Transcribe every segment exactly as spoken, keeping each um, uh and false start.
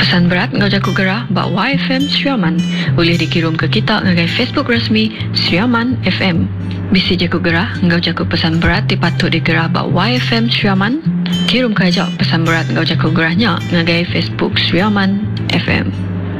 Pesan berat ngau jaku gerah bak Y F M Sriaman boleh dikirim ke kita ngagai Facebook rasmi Sriaman F M. Bisi jaku gerah ngau jaku pesan berat dipatut digerah bak Y F M Sriaman. Kirim ke ajak pesan berat ngau jaku gerahnya ngagai Facebook Sriaman F M.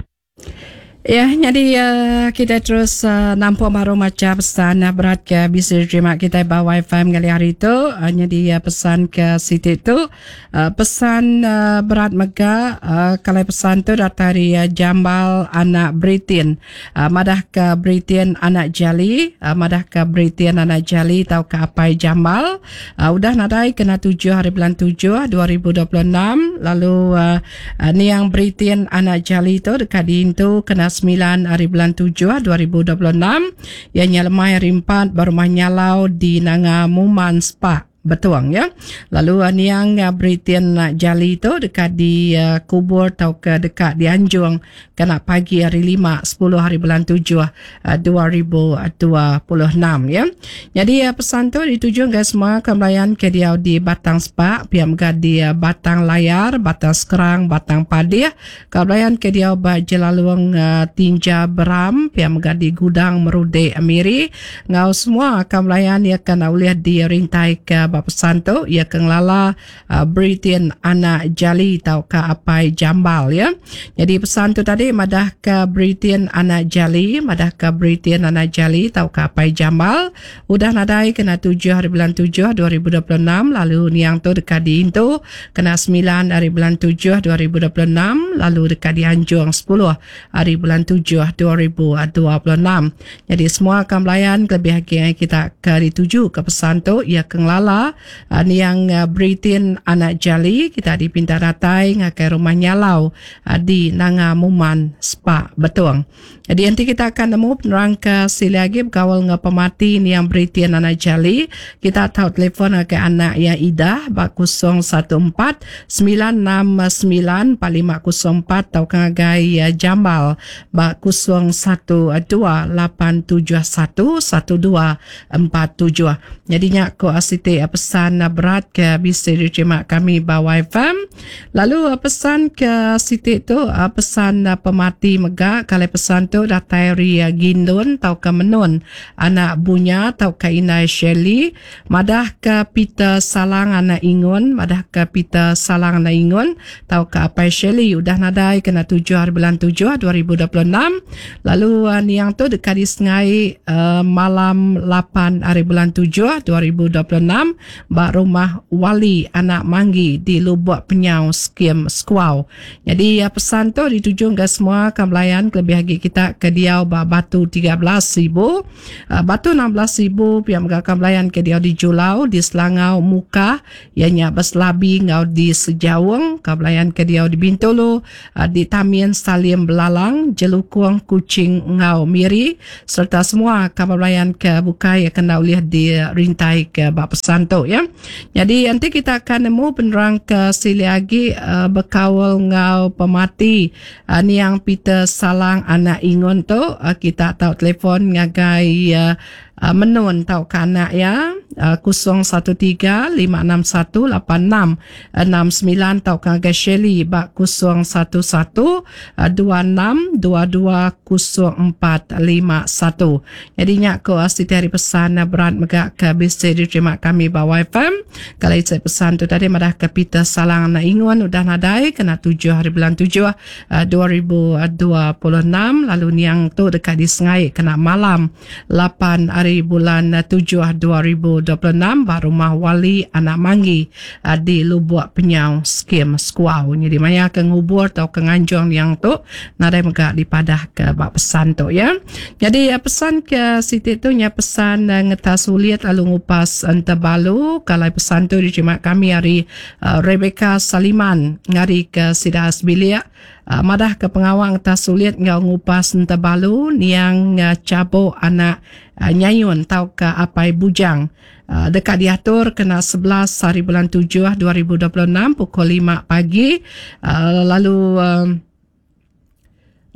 Ya, jadi uh, kita terus uh, nampak baru macam pesan uh, berat ke bisa terima kita bawa Y F M kali hari itu. Uh, jadi uh, pesan ke Siti tu uh, pesan uh, berat mega uh, kalau pesan tu dari uh, Jambal anak Britain. Uh, madah ke Britain anak Jali, uh, madah ke Britain anak Jali tahu ke apa Jambal. Uh, udah nadai kena tujuh hari bulan tujuh dua ribu dua puluh enam. Lalu uh, uh, ni yang Britain anak Jali tu dekat di itu kena sembilan hari bulan tujuh dua ribu dua puluh enam. Ianya lemah hari empat berumah nyalau di Nanga Muman Spa Betuang ya. Lalu uh, niang uh, Britain uh, Jali tu dekat di uh, kubur atau ke dekat di Anjung kena pagi hari lima sepuluh hari bulan tujuh uh, dua ribu dua puluh enam ya. Jadi uh, pesan tu dituju ke semua kembalian ke dia di Batang Spa, piam ke di uh, Batang Layar, Batang Sekerang, Batang Padih, kembalian ke dia ba Jelalung uh, Tinja Beram, piam ke di Gudang Merude Amiri. Ngau semua kembalian ia kena boleh dirintai ke bapa pesan tu ia kenglala uh, Britain anak Jali tau ke apai Jambal ya. Jadi pesan tu tadi madah ke Britain anak Jali, madah ke Britain anak Jali tau ke apai Jambal. Udah nadai kena tujuh hari bulan tujuh dua ribu dua puluh enam. Lalu ni yang tu dekat di Intu kena sembilan hari bulan tujuh dua ribu dua puluh enam. Lalu dekat di Anjung sepuluh hari bulan tujuh dua ribu dua puluh enam. Jadi semua kembalian lebih lagi kita ke dituju ke pesan tu ia kenglala Uh, ni yang uh, Britain anak Jali kita dipinta ratai ngakai rumah nyalau uh, di Nanga Muman Spa Betuang. Jadi nanti kita akan nemu penerang ke sili lagi berkawal dengan pemati ni yang Britain anak Jali. Kita tahu telefon ke anak yang Ida bak kosong satu empat sembilan enam sembilan empat lima kosong empat atau ngagai uh, Jambal bak kosong satu dua lapan tujuh satu satu dua empat tujuh. Jadinya ko asite pesan berat ke bisa diterima kami bawa Y F M. Lalu pesan ke Siti tu pesan pemati mega kalau pesan tu datari Gindun tau ke Menun anak Bunya tau ke Inai Shelley, madah ke Peter Salang anak Ingun, madah ke Peter Salang anak Ingun tau ke Apai Shelley. Udah nadai kena tujuh hari bulan tujuh dua ribu dua puluh enam. Lalu uh, ni yang tu dekat di Sengai uh, malam lapan hari bulan tujuh dua ribu dua puluh enam bak rumah Wali anak Manggi di Lubuk Penyau Skim Squaw. Jadi ya, pesan tu dituju ke semua kembalian lebih lagi kita ke Diau bak batu tiga belas ribu, uh, batu enam belas ribu piam ke kembalian ke Diau di Julau di Selangau Muka ianya Beslabi ngau di Sejawang, kembalian ke Diau di Bintulu, uh, di Tamin Salim Belalang, Jelukung Kucing ngau Miri serta semua kembalian ke Bukai yang kena boleh dirintai ke bak pesan tu ya. Jadi nanti kita akan nemu penerang ke sili lagi uh, berkawal ngau pemati uh, ni yang Peter Salang anak Ingun tu uh, kita tahu telefon ngagai uh, uh, Menun tahu ke anak ya uh, kosong satu tiga lima enam satu lapan enam enam sembilan tahu ke ngagai Shelley bak kosong satu satu dua enam dua dua kosong empat lima satu. Jadinya ko asiti hari pesan berat megak ke bisa diterima kami bawa Y F M. Kalau itu pesan tu tadi madah ke Peter Salang anak Ingun udah nadai kena tujuh hari bulan tujuh dua ribu dua puluh enam. Lalu ni yang tu dekat di Sengai kena malam lapan hari bulan tujuh dua ribu dua puluh enam baru rumah Wali anak Manggi di Lubuk Penyau Skim Squaw. Jadi maya ke ngubur atau ke nganjong yang tu nadai megak dipadah ke bak pesan tu ya. Jadi pesan ke Siti tu nya pesan ngetas sulit lalu ngupas entebalu. Kalau pesan tu diterima kami hari uh, Rebecca Saliman ngari ke Sidas Bilik uh, madah ke pengawang tas sulit ngau ngupas entebalu niang uh, cabo anak uh, Nyayun tau ke Apai Bujang. Uh, dekat diatur kena sebelas hari bulan tujuh dua ribu dua puluh enam pukul lima pagi. Uh, lalu uh,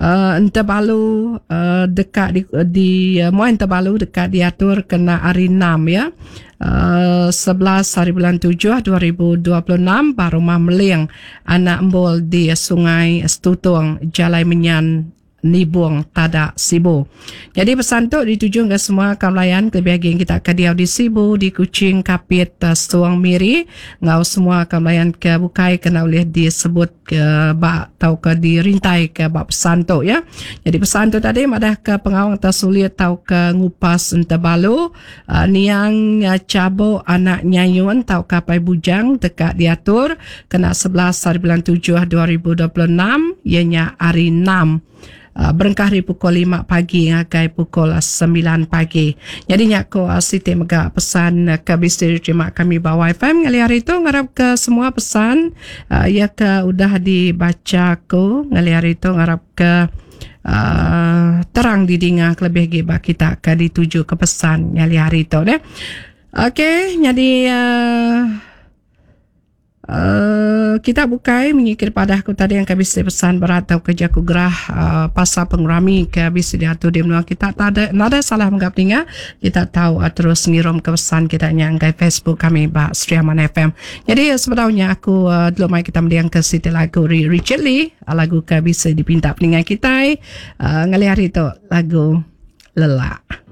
uh, enta balu uh, dekat di, di uh, muai enta balu dekat diatur kena hari enam ya. Uh, sebelas hari bulan tujuh dua ribu dua puluh enam baru mah meleng anak embol di Sungai Setutung Jalai Menyan Nibung Tada Sibu. Jadi pesan tu dituju ke semua kaum-layan kebahagiaan kita ke Diau di Sibu, di Kuching, Kapit, Suang Miri, ngau semua kaum-layan ke Bukai kena boleh disebut ke bak tau ke dirintai ke bak pesan tu ya. Jadi pesan tu tadi madah ke pengawang tersulit tau ke ngupas ente balu uh, niang uh, cabo anak nyayun tau kapai bujang dekat diatur kena sebelas hari bulan tujuh dua ribu dua puluh enam ianya hari enam. Uh, berengkah dari pukul lima pagi ngagai pukul sembilan pagi. Jadi nyako uh, Siti Mega pesan uh, ke bisir terima kami bawa F M ngali hari itu ngarap ke semua pesan uh, ya ke udah dibaca ko ngali hari itu ngarap ke uh, terang didinga lebih giba kita ke dituju ke pesan ngali hari itu deh. Okey, jadi uh, Uh, kita bukai mengikir pada aku tadi yang kabis pesan berat atau kerja ku gerah uh, pasal pengurami kabis diatur di menua kita tak ada nada salah menggapinga kita tahu uh, terus ngirim ke pesan kita nyangkai Facebook kami Pak Sriaman F M. Jadi uh, sebenarnya aku uh, dulu mai kita mendiang ke Siti lagu Richard Lee uh, lagu kabis dipinta peningan kita uh, ngali hari itu lagu Lelak.